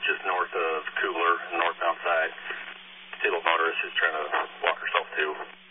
just north of Cooler, northbound side. Disabled motorist who's trying to walk herself to.